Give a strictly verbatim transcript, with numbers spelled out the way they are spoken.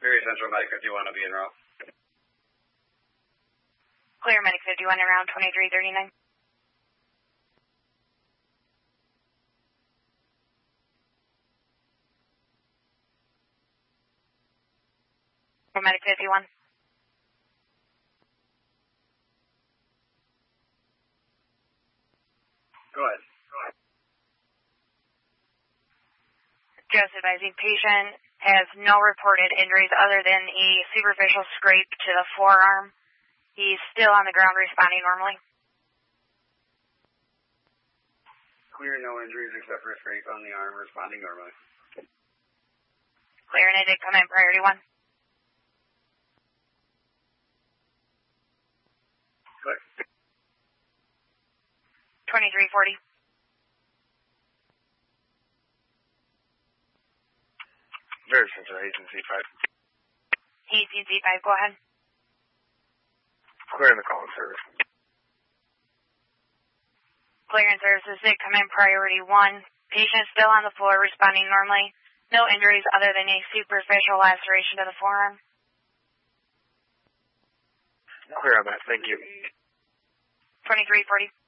Very Central, Medic fifty-one will be en route. Clear, Medic fifty-one around twenty-three thirty-nine. Medic fifty-one. Go ahead. Go ahead. Just advising, patient has no reported injuries other than a superficial scrape to the forearm. He's still on the ground responding normally. Clear, no injuries except for a scrape on the arm, responding normally. Clear, and I did come in priority one. Clear. twenty-three forty. Very Central, Hazen C five. Hazen C five, go ahead. Clear in the call service. Clearance services did come in priority one. Patient still on the floor responding normally. No injuries other than a superficial laceration to the forearm. Clear on that, thank you. twenty-three forty.